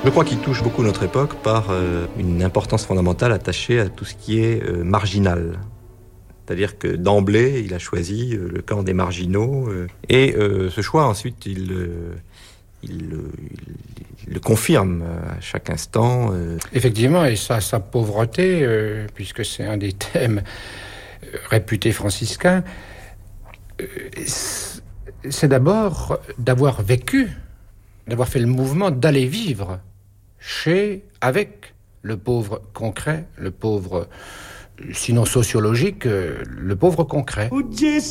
Je crois qu'il touche beaucoup notre époque par une importance fondamentale attachée à tout ce qui est marginal. C'est-à-dire que d'emblée, il a choisi le camp des marginaux. Et ce choix, ensuite, il le confirme à chaque instant. Effectivement, et sa pauvreté, puisque c'est un des thèmes réputés franciscains, c'est d'abord d'avoir vécu, d'avoir fait le mouvement d'aller vivre avec le pauvre concret, le pauvre, sinon sociologique, le pauvre concret.